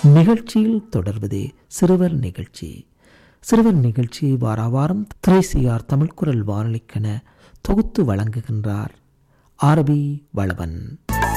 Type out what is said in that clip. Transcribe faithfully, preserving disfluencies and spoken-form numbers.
நிகழ்ச்சியில் தொடர்வது சிறுவர் நிகழ்ச்சி. சிறுவர் நிகழ்ச்சி வார வாரம் திரைசியார் தமிழ்குரல் வானொலிக்கென தொகுத்து வழங்குகின்றார் ஆரபி வளவன்.